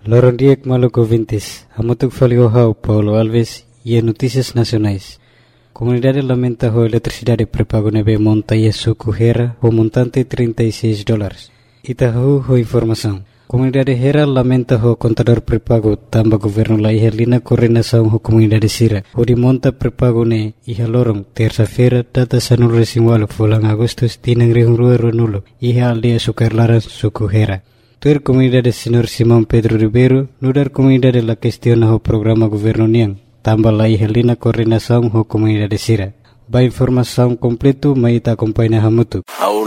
Lorondiek Maluco Vintes, Amotuk Faliohau, Paulo Alves e Notícias Nacionais. Comunidade lamenta a eletricidade pré-pago nebe monta e suco Hera, o montante $36. Itahu ho informação. Comunidade Hera lamenta o contador pré-pago tamba governo la ihalina coordenação ho comunidade Sira. O de monta pré-pago ne iha lorong terça-feira data sanul resinwalo fulang Agustus tinang rihungrua runulo iha aldia sukarlaran suco Hera. Tuer comunidade Senhor Simão Pedro Ribeiro, nudar comunidade la questiona o programa governo niang, tamba la ihalina coordenação ho comunidade Sira. Ba informação completo mai ta acompanha hamutu.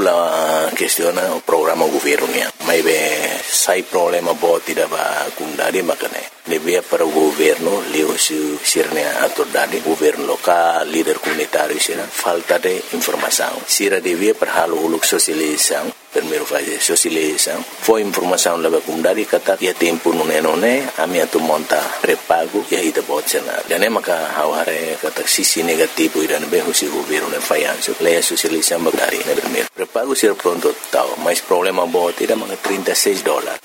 Aula questiona o programa governo niang. Mai be sai problema boti da ba kundari makane. Lebih para o governo leu sirnya autoridade governo local líder comunitário sira falta de informação. Sira devia para halo uluk sosialização. Primeiro fase sosialização. Foi informação leva comunidade kata ya tempo nune ami atu monta pré-pago ya ita botsena. Dan maka haware kata sisi negativo idan be husi governo ne fayanso. Leia sosialização bagari ne primeiro. Pré-pago sir pronto tau, mas problema boti da mga $36.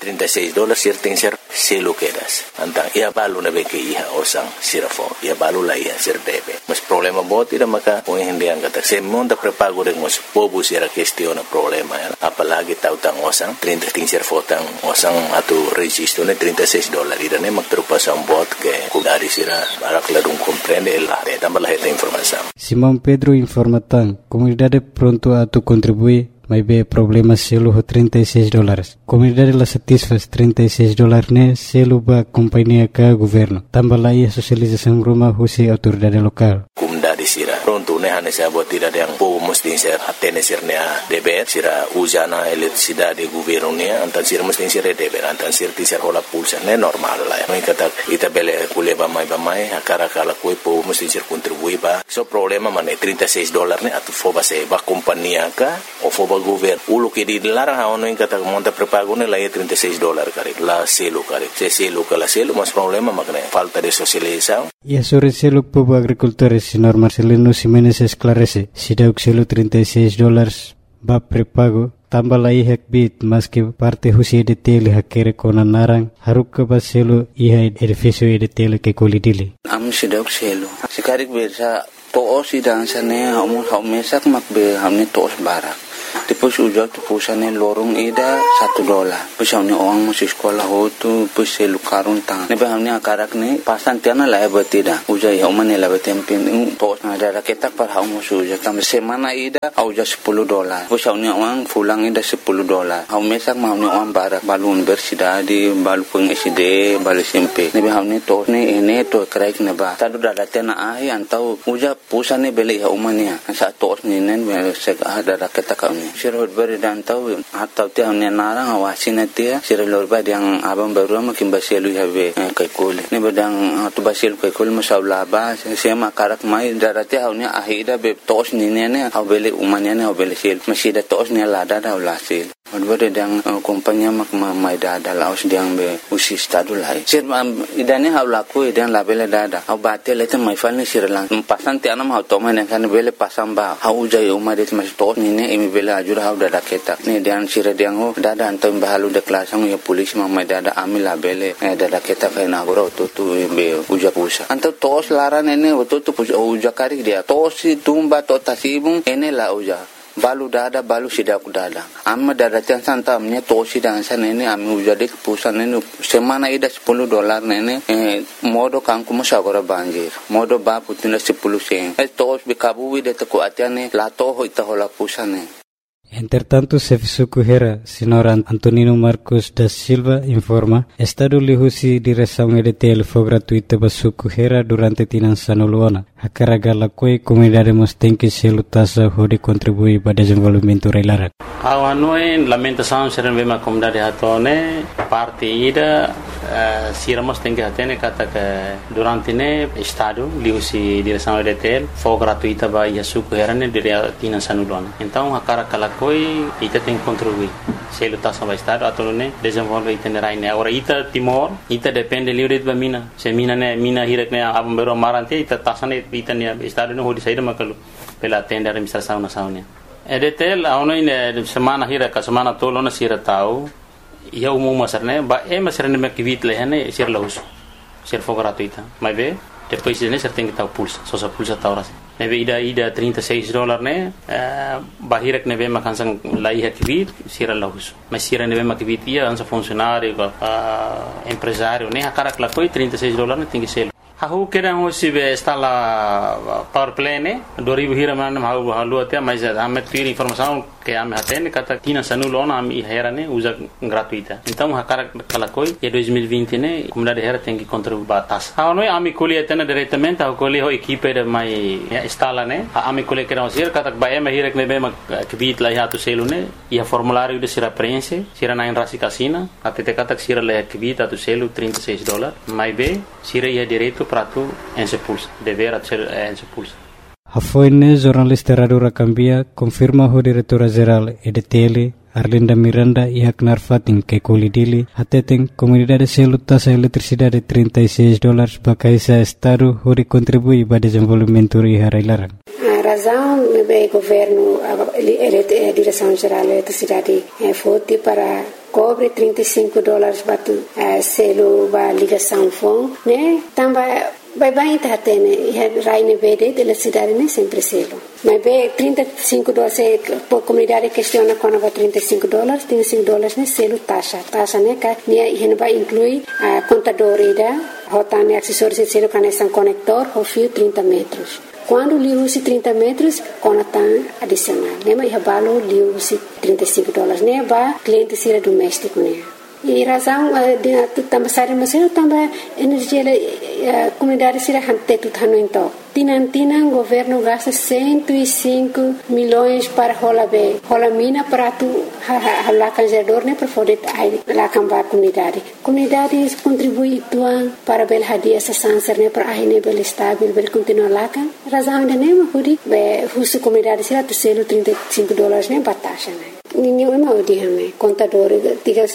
$36 sir tem ser selo quedas. Antang ia balu na be ke iha osang sirafo. Ia balu la ia sir debe. Mas problema boti da maka o hindi ang kata se monta pré-pago de mos pobu sira questiona problema ya. Apalagi tahu tang osang 30 tingser fotang osang atau registro ne $36 idane magtrupasan bot ke kudari sira barak ladung comprende la tambah la esta informação. Simão Pedro informa tang comunidade pronto a tu contribuir mas be problema selo ho $36. Comunidade la satisfaz $36 ne selo ba companhia ka governo. Tambah la ia sosialização rumah husi autoridade lokal. Comunidade sira pronto ne hane sa bot tidak yang po mesti ser hatene sirnya DPR sira usana eletricidade governo ne antan sira mesti sir DPR antan sir tisir hola pulsa ne normal la. Noi kata ita bele kuleba mai akara kala koi po mesti sir contribui ba. So problema mane $36 ne atu foba se ba companhia ka o foba governo ulo ke di larang haono in kata monta pré-pago ne la $36 kari la selo kari se selo kala selo mas problema makne falta de socialização. E sobre selo povo agricultores senhor Marcelino Ximenes esclarece si dauk selo $36 ba pré-pago tambah la ihak bit mas que parte husi edetele hakere kona narang haruk ba selo iha edifício edetele ke kolidili am si dauk selo sikarik bersa toos idang sane mesak makbe hamne toos barak. Depois ujak tu pusane lorong ida $1. Pusane orang masih sekolah hotu puselu karun tang. Nebe hamne akarak ne pasan tiana la betida. Ujak ya umane la betempin tos ada raketak par hau musu ujak tam semana ida auja $10. Pusane orang pulang ida $10. Hau mesak hamne orang barak balun bersidadi balu pengiside balu SMP. Nebe hamne tos ne ene to kraik neba. Tadu dada tena ai antau ujak pusane beli ya umane. Sa tos ne nen sek ada raketak Sirhut beri dan tahu atau tiang ni narang awasin dia sirlor beri yang abang baru makin basilu have kaikul ni bedang tu basilu kaikul masalah ba saya makarak mai darati haunya ahida be tos ni ne habele umanya ne habele sil masih da tos ni lada da ulasil Odbere dang kompanya mak mai dada laos diang be usi stadu lai sir idane haulaku idan labele dada au batele te mai falni sir lang pasan ti anam hau toma ne kan bele pasam ba hau jai umade mas tos ni ne imi bele ajur hau dada ketak ni dian sir diang ho dada antam bahalu de klasang ya polis mai dada amila bele dada ketak na goro tu be uja pusa anto tos laran ene tu uja kari dia tos tumba to tasibung ene la uja balu dada balu sidaku dada amma dada chan santa amnya tosi dan sanene ami ujade pusan nene semana ida $10 nene modo kanku musagora banjir modo ba putina 10 sen tos bikabu wide to atiane la to hoita hola pusane. Entretanto, Sefisuku Hera, senhor Antonino Marcos da Silva, informa, Estado lihusi direção EDTL foi gratuita para Suku Hera durante Tinan Sanuluana. A carga la coi comunidade tem que se lutasa de contribuir para o desenvolvimento reilara. A noi lamentação ser uma comunidade hatone parte ida siramos tem que atene kata que durante ne Estado lihusi direção EDTL foi gratuita para Suku Hera ne dire Tinan Sanuluana. Então a carga la coi ita tem que contribuir. Se lutasa para Estado atau ne desenvolve itinerai ne. Agora ita Timor ita depende livre de mina. Se mina hirak ne abang baru marante ita tasane ita ne Estado no hodi saída makalu pela tenda administração nacional. EDTL a ono semana hira ka semana tolo na sira tau ia umum masarne ba masarne me kivit lehane ser lahus ser for gratuita mas be depois de ser tem que estar pulsa só sa pulsa tá hora neve ida $36 né bahirek neve makansang lai kivit ser lahus mas ser neve makivit ia ansa funcionário empresário né a cara que lá foi $36 né tem que ser Aku kira hoje está lá power play né 2000 hira mana halu até mas ame ter informação que ame atende kata tina sanulona ame hera né usa gratuita então a cara kala koi e 2020 né comunidade hera tem que contribuir batas a noi ame colhe atende diretamente a colhe ho equipe de mai instala né ame colhe kira hoje kata ba ame hira que me bem que bit lá ya tu selo né e a formulário de sira preenche sira na enrasi casina até kata sira lá que bit tu selo $36 mais be sira ia direito para tu expulsa dever ser expulsa. A foine jornalista Radio Racambia confirma o diretora geral EDTL Arlinda Miranda e Aknar Fatin que colidili atetem comunidade selo taxa eletricidade $36 bakaisa estado hori contribui para desenvolvimento e harailaran. A razão do governo a direção geral da eletricidade foi para cobre $35 batu selo ba ligação fon né também vai tá tendo raine verde de eletricidade né sempre selo mas be $35 por comunidade questiona quando vai $35 né selo taxa né que vai incluir a contadora rotane acessórios selo conexão conector o fio 30 metros quando lhe use 30 metros, conectam adicional. Né? Mas o lhe use $35. Né? Ba cliente sira doméstico. Né? E razão de também sair mas também energia comunidade sira hante tudo hano então. Tinan governo gasta 105 milhões para rola mina para tu lá canjador né para poder lá cambar comunidade contribui tuan para bel hadia essa sanser né para aí né bel estável bel continuar lá kan razão de né hudi be husu comunidade sira tu selo $35 né bataxa né ninguém é mal de né contador diga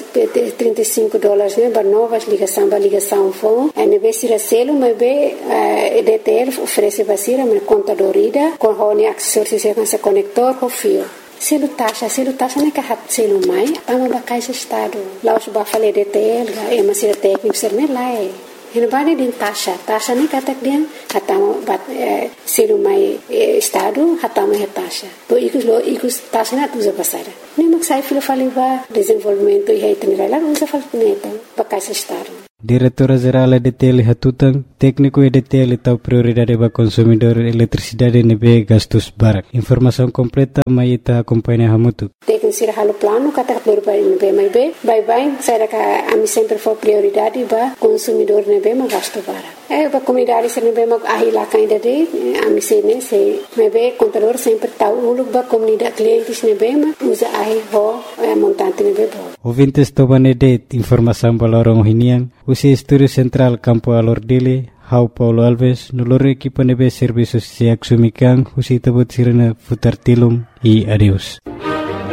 $35 né para novas ligação fone é né sira selo mas be EDTL oferece vacina mas contadorida com hone acessórios com esse conector com fio selo taxa né que hat selo mai ama bacais estado lá os bafale EDTL é mas sira técnico ser né lá é Hinabani din taxa ni katak dia hatama bat selo mai estado hatama é taxa to ikus taxa na tuza pasara nem maksai filo faliva desenvolvimento e itinerário lá usa falneta bacais estado Diretora Geral EDTL Hatutang, técnico EDTL tau prioridade para consumidor eletricidade nebe gastos barak. Informação completa mai ita acompanha hamutu. Técnico sira halo plano kata prioridade nebe mai be, bye sai ka ami sempre for prioridade para consumidor nebe ma gasto barak. Para comunidade sira nebe ma ahila kainda de ami sene se nebe contador sempre tau uluk ba comunidade clientes nebe ma usa ahi ho montante nebe bo. Ouvintes tobane de informação balorong hinian Usi Estúdio Central Campo Alordile, Hau Paulo Alves, no loro equipa nebe serviços se axumikan, usi tabot sirena futar tilum e adeus.